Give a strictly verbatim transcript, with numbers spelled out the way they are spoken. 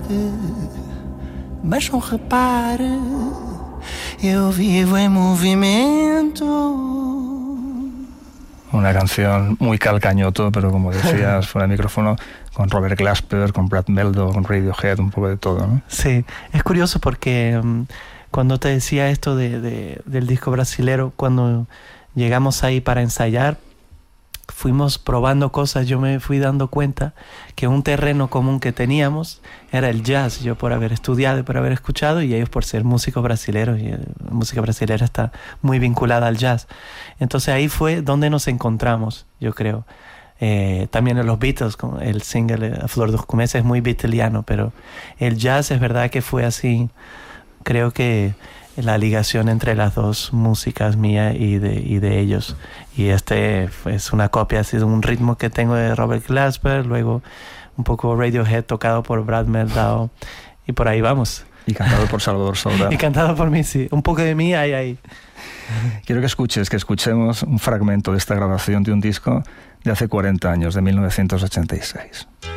tarde, mas não repare, eu vivo em movimento. Una canción muy calcañoto, pero como decías fuera de micrófono, con Robert Glasper, con Brad Mehldau, con Radiohead, un poco de todo, ¿no? Sí, es curioso porque um, cuando te decía esto de, de, del disco brasilero, cuando llegamos ahí para ensayar, fuimos probando cosas, yo me fui dando cuenta que un terreno común que teníamos era el jazz, yo por haber estudiado y por haber escuchado, y ellos por ser músicos brasileros, y la música brasilera está muy vinculada al jazz. Entonces ahí fue donde nos encontramos, yo creo. Eh, también en los Beatles, con el single A Flor dos Começos es muy beatleiano, pero el jazz es verdad que fue así, creo que la ligación entre las dos músicas mía y de, y de ellos. Y este es una copia, ha sido un ritmo que tengo de Robert Glasper, luego un poco Radiohead tocado por Brad Mehldau, y por ahí vamos. Y cantado por Salvador Sobral. Y cantado por mí, sí. Un poco de mí hay ahí. Quiero que escuches, que escuchemos un fragmento de esta grabación de un disco de hace cuarenta años, de mil novecientos ochenta y seis.